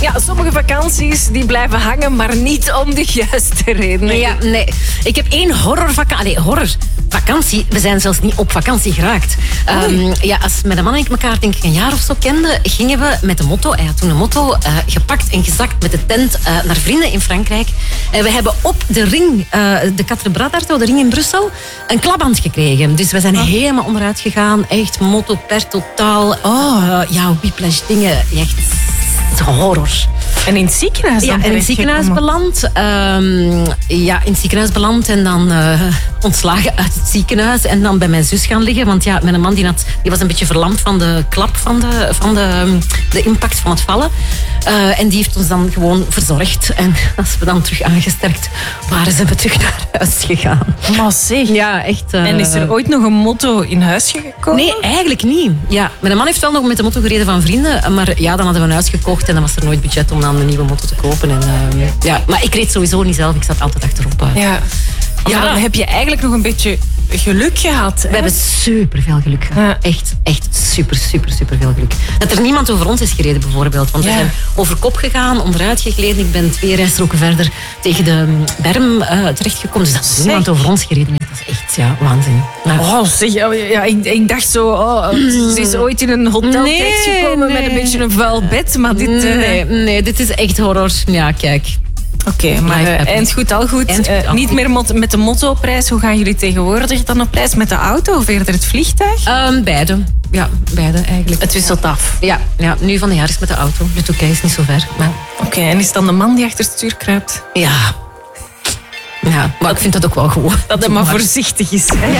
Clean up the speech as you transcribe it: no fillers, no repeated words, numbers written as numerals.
Ja, sommige vakanties die blijven hangen, maar niet om de juiste redenen. Ja, nee. Ik heb 1 horrorvakantie. We zijn zelfs niet op vakantie geraakt. Als mijn man en ik elkaar denk ik een jaar of zo kenden, gingen we met de motto, hij had toen een motto, gepakt en gezakt met de tent naar vrienden in Frankrijk. En we hebben op de ring, de Quatre Bras d'Arto, de ring in Brussel, een klapband gekregen. Dus we zijn helemaal onderuit gegaan. Echt motto per totaal. Whiplash dingen. Echt horror. En in het ziekenhuis dan? Ja, in het ziekenhuis beland. In het ziekenhuis beland en dan ontslagen uit het ziekenhuis. En dan bij mijn zus gaan liggen. Want ja, mijn man die was een beetje verlamd van de klap van de impact van het vallen. En die heeft ons dan gewoon verzorgd. En als we dan terug aangesterkt waren, zijn we terug naar huis gegaan. Maar zeg. Ja, echt. En is er ooit nog een motto in huis gekomen? Nee, eigenlijk niet. Ja, mijn man heeft wel nog met de motto gereden van vrienden. Maar ja, dan hadden we een huis gekocht en dan was er nooit budget om dan een nieuwe motto te kopen. En, maar ik reed sowieso niet zelf. Ik zat altijd achterop. Ja. Maar dan heb je eigenlijk nog een beetje geluk gehad. Hè? We hebben superveel geluk gehad. Ja. Echt super veel geluk. Dat er niemand over ons is gereden bijvoorbeeld. Want we zijn over kop gegaan, onderuit gegleden. Ik ben 2 rijstroken verder tegen de berm terechtgekomen. Dus dat is niemand over ons gereden. Dat is echt waanzin. Ja. Ik dacht zo, ze is ooit in een hotel terechtgekomen met een beetje een vuil bed. Maar dit... Nee, dit is echt horror. Ja, kijk. Oké, maar eind goed, al goed. Niet meer met de mottoprijs. Hoe gaan jullie tegenwoordig dan op reis? Met de auto of eerder het vliegtuig? Beide. Ja, beide eigenlijk. Het wisselt af. Ja, nu van de jaar is met de auto. De Turkije is niet zo ver. Oké, en is dan de man die achter het stuur kruipt? Ja, maar ik vind dat ook wel goed. Dat het maar voorzichtig is. Hè? Ja.